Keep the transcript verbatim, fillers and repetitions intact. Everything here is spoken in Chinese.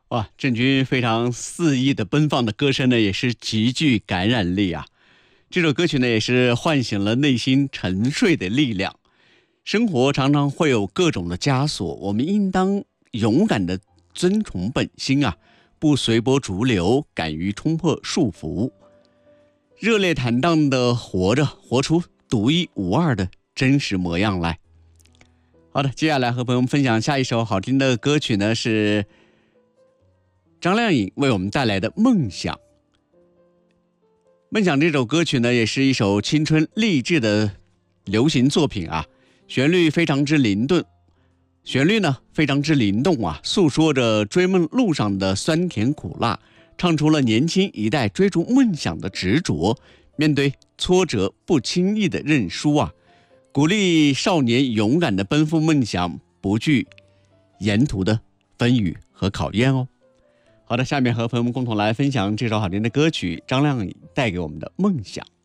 哇，郑钧非常肆意的奔放的歌声呢，也是极具感染力啊。这首歌曲呢，也是唤醒了内心沉睡的力量。生活常常会有各种的枷锁，我们应当勇敢的遵从本心啊，不随波逐流，敢于冲破束缚，热烈坦荡的活着，活出独一无二的真实模样来。好的，接下来和朋友们分享下一首好听的歌曲呢，是张靓颖为我们带来的《梦想》。梦想这首歌曲呢，也是一首青春励志的流行作品啊，旋律非常之灵动，旋律呢非常之灵动啊，诉说着追梦路上的酸甜苦辣，唱出了年轻一代追逐梦想的执着，面对挫折不轻易的认输啊，鼓励少年勇敢的奔赴梦想，不惧沿途的风雨和考验哦。好的，下面和朋友们共同来分享这首好听的歌曲，张靓颖带给我们的梦想。